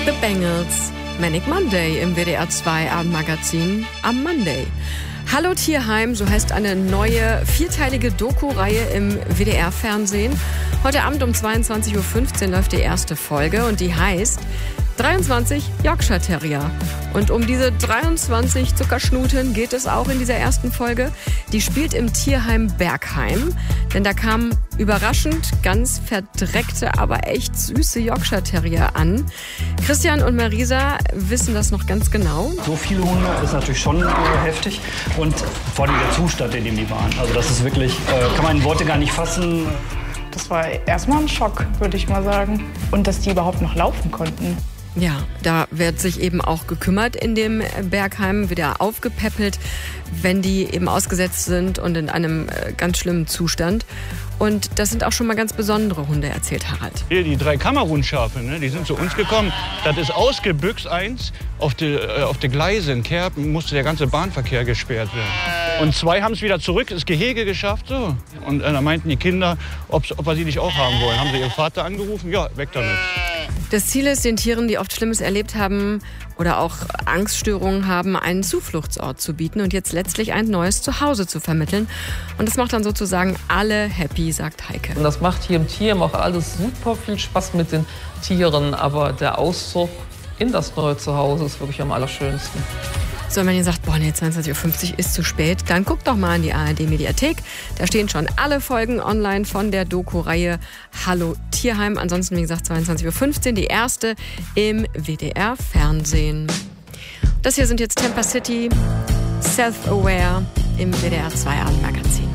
The Bangles, Manic Monday im WDR 2 Abendmagazin am Monday. Hallo Tierheim, so heißt eine neue vierteilige Doku-Reihe im WDR-Fernsehen. Heute Abend um 22.15 Uhr läuft die erste Folge und die heißt 23 Yorkshire Terrier. Und um diese 23 Zuckerschnuten geht es auch in dieser ersten Folge. Die spielt im Tierheim Bergheim, denn da kamen überraschend ganz verdreckte, aber echt süße Yorkshire Terrier an. Christian und Marisa wissen das noch ganz genau. So viele Hunde ist natürlich schon heftig und vor allem der Zustand, in dem die waren. Also das ist wirklich, kann man in Worte gar nicht fassen. Das war erstmal ein Schock, würde ich mal sagen. Und dass die überhaupt noch laufen konnten. Ja, da wird sich eben auch gekümmert in dem Bergheim, wieder aufgepäppelt, wenn die eben ausgesetzt sind und in einem ganz schlimmen Zustand. Und das sind auch schon mal ganz besondere Hunde, erzählt Harald. Hier, die 3 Kamerunschafe, ne, die sind zu uns gekommen. Das ist ausgebüxt eins. Auf die Gleise in Kerpen musste der ganze Bahnverkehr gesperrt werden. Und 2 haben es wieder zurück, das Gehege geschafft. So. Und da meinten die Kinder, ob wir sie nicht auch haben wollen. Haben sie ihren Vater angerufen? Ja, weg damit. Das Ziel ist, den Tieren, die oft Schlimmes erlebt haben oder auch Angststörungen haben, einen Zufluchtsort zu bieten und jetzt letztlich ein neues Zuhause zu vermitteln. Und das macht dann sozusagen alle happy, sagt Heike. Und das macht hier im Tierheim auch alles super viel Spaß mit den Tieren, aber der Auszug in das neue Zuhause ist wirklich am allerschönsten. So, wenn ihr sagt, boah, nee, 22.50 Uhr ist zu spät, dann guckt doch mal in die ARD-Mediathek. Da stehen schon alle Folgen online von der Doku-Reihe Hallo Tierheim. Ansonsten, wie gesagt, 22.15 Uhr, die erste im WDR-Fernsehen. Das hier sind jetzt Tampa City, Self-Aware im WDR 2 Abendmagazin.